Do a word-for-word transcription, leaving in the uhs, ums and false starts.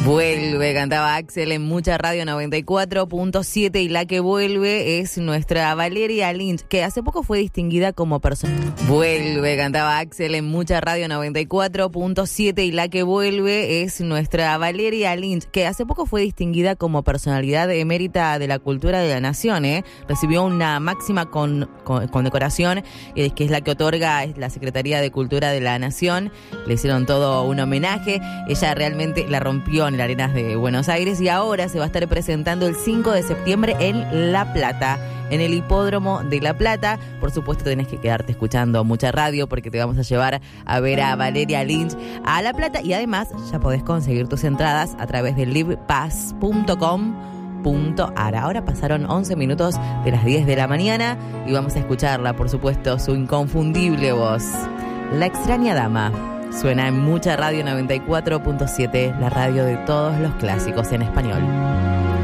Vuelve, cantaba Axel en Mucha Radio noventa y cuatro punto siete y la que vuelve es nuestra Valeria Lynch, que hace poco fue distinguida como persona. Vuelve, cantaba Axel en Mucha Radio noventa y cuatro punto siete y la que vuelve es nuestra Valeria Lynch, que hace poco fue distinguida como personalidad emérita de la cultura de la nación. ¿eh? Recibió una máxima con, con, condecoración, eh, que es la que otorga la Secretaría de Cultura de la Nación. Le hicieron todo un homenaje. Ella realmente la rompió en las Arenas de Buenos Aires y ahora se va a estar presentando el cinco de septiembre en La Plata, en el Hipódromo de La Plata. Por supuesto tenés que quedarte escuchando Mucha Radio porque te vamos a llevar a ver a Valeria Lynch a La Plata y además ya podés conseguir tus entradas a través de live pass punto com punto a r. Ahora pasaron once minutos de las diez de la mañana y vamos a escucharla, por supuesto, su inconfundible voz. La extraña dama. Suena en Mucha Radio noventa y cuatro punto siete, la radio de todos los clásicos en español.